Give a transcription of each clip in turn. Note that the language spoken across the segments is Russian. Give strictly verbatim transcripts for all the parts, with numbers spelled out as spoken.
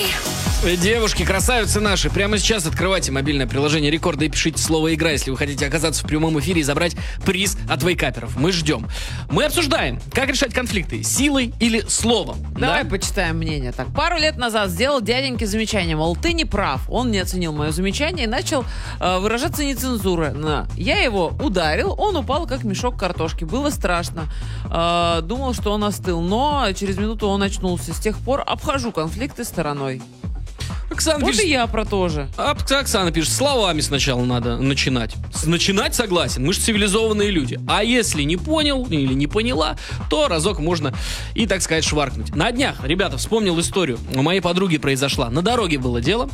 Девушки, красавицы наши, прямо сейчас открывайте мобильное приложение Рекорда и пишите слово «Игра», если вы хотите оказаться в прямом эфире и забрать приз от вейкаперов. Мы ждем. Мы обсуждаем, как решать конфликты, силой или словом. Давай да? почитаем мнение. Так, пару лет назад сделал дяденьке замечание, мол, ты не прав. Он не оценил мое замечание и начал э, выражаться нецензурно. Я его ударил, он упал как мешок картошки. Было страшно. Э, думал, что он остыл, но через минуту он очнулся. С тех пор обхожу конфликты стороной. Оксана Вот пишет, и я про то же. а, Оксана пишет, словами сначала надо начинать. С- Начинать согласен, мы же цивилизованные люди. А если не понял или не поняла, то разок можно и, так сказать, шваркнуть. На днях, ребята, вспомнил историю. У моей подруги произошла. На дороге было дело.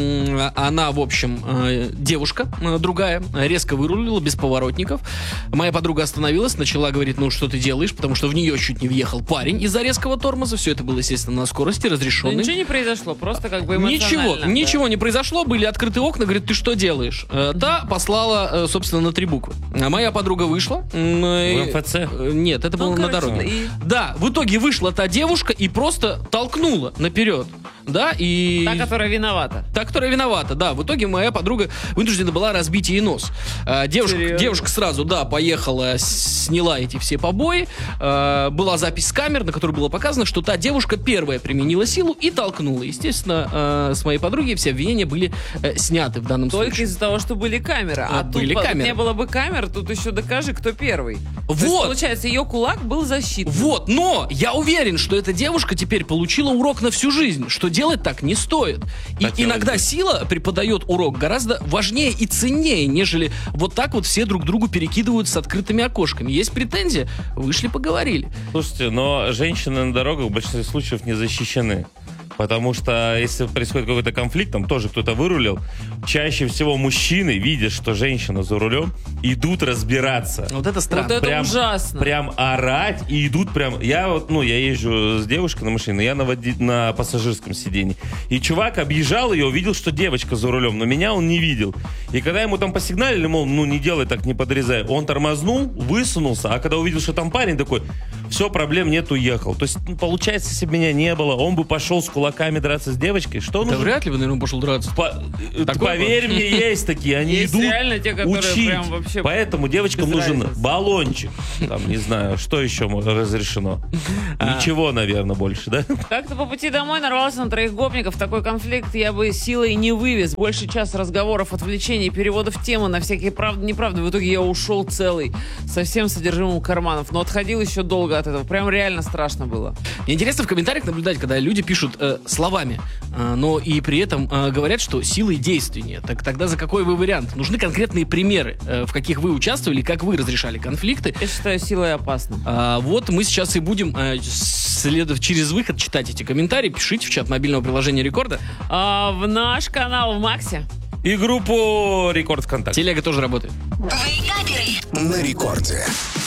М, Она, в общем, э, девушка э, другая, резко вырулила, без поворотников. Моя подруга остановилась, начала говорить, ну что ты делаешь, потому что в нее чуть не въехал парень из-за резкого тормоза. Все это было, естественно, на скорости, Но разрешенной. ничего не произошло, просто как бы эмоционально. Ничего, да. ничего не произошло, были открыты окна, говорит, ты что делаешь? Э, Та послала, э, собственно, на три буквы. А моя подруга вышла. м, В и- МФЦ? э, Нет, это Ну, было на короче, дороге. и- Да, в итоге вышла та девушка и просто толкнула наперед. Да, и... Та, которая виновата. Та, которая виновата, да. В итоге моя подруга вынуждена была разбить ей нос. А, девушка, Серьезно? девушка сразу, да, поехала, с- сняла эти все побои. А, была запись с камер, на которой было показано, что та девушка первая применила силу и толкнула. Естественно, а, с моей подруги все обвинения были э, сняты в данном Только случае. из-за того, что были камеры. А, А, тут были по- камеры. не было бы камер, тут еще докажи, кто первый. То есть, Вот! получается, ее кулак был защитным. Вот, но я уверен, что эта девушка теперь получила урок на всю жизнь, что делать так не стоит. И Хотелось иногда бы. сила преподает урок гораздо важнее и ценнее, нежели вот так вот все друг другу перекидывают с открытыми окошками. Есть претензия? Вышли, поговорили. Слушайте, но женщины на дорогах в большинстве случаев не защищены. Потому что если происходит какой-то конфликт, там тоже кто-то вырулил, чаще всего мужчины, видя, что женщина за рулем, идут разбираться. Вот это странно. Вот это прям, ужасно. Прям орать и идут прям... Я вот, ну, я езжу с девушкой на машине, я на, води- на пассажирском сиденье. И чувак объезжал ее, увидел, что девочка за рулем, но меня он не видел. И когда ему там посигналили, мол, ну, не делай так, не подрезай, он тормознул, высунулся, а когда увидел, что там парень такой, все, проблем нет, уехал. То есть, ну, получается, если бы меня не было, он бы пошел с кулаками драться с девочкой. Что Да нужно? вряд ли бы, наверное, пошел драться. По- э, Такое поверь мне, есть такие, они Есть идут реально те, которые учить. прям вообще Поэтому девочкам без нужен разницы. баллончик. Там, не знаю, что еще мо- разрешено. А. Ничего, наверное, больше, да? Как-то по пути домой нарвался на троих гопников. Такой конфликт я бы силой не вывез. Больше час разговоров, отвлечений, переводов темы на всякие правды-неправды. В итоге я ушел целый, со всем содержимым карманов. Но отходил еще долго от этого. Прям реально страшно было. Мне интересно в комментариях наблюдать, когда люди пишут э, словами, э, но и при этом э, говорят, что силой действеннее. Так тогда за какой вы вариант? Нужны конкретные примеры, э, в каких вы участвовали, как вы разрешали конфликты. Я считаю, силой опасно. А, вот мы сейчас и будем э, следовать через выход читать эти комментарии. Пишите в чат мобильного приложения Рекорда. А, в наш канал в Максе. И группу Рекорд ВКонтакте. Телега тоже работает. Вейкаперы. На рекорде.